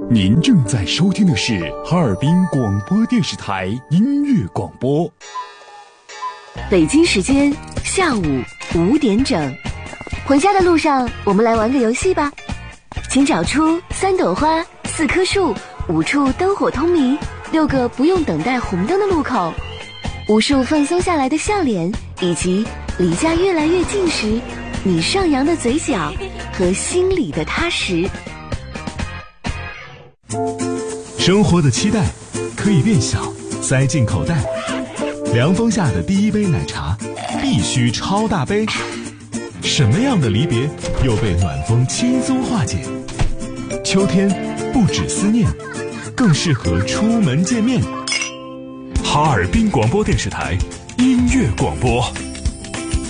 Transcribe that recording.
您正在收听的是哈尔滨广播电视台音乐广播。 北京时间下午5点整，回家的路上，我们来玩个游戏吧。请找出3朵花、4棵树、5处灯火通明、6个不用等待红灯的路口，无数放松下来的笑脸，以及离家越来越近时，你上扬的嘴角和心里的踏实。 生活的期待可以变小，塞进口袋。凉风下的第一杯奶茶必须超大杯。什么样的离别又被暖风轻松化解？秋天不止思念，更适合出门见面。 哈尔滨广播电视台音乐广播。